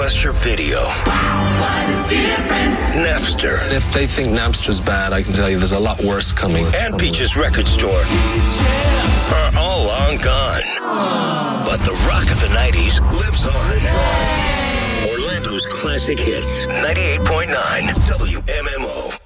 Blockbuster Video. Napster. And if they think Napster's bad, I can tell you there's a lot worse coming. And Peach's Record Store are all long gone. But the rock of the 90s lives on. Orlando's classic hits. 98.9 WMMO.